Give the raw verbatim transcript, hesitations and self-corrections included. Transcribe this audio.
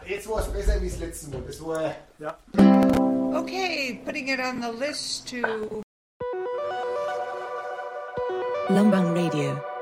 jetzt war es besser wie das letzte Mal. Das war... Ja. Okay, putting it on the list to... Lumbang Radio.